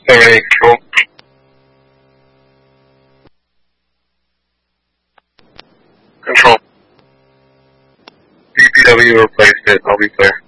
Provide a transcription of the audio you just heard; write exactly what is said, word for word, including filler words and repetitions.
seven eight control. Control. B P W replaced it. I'll be clear.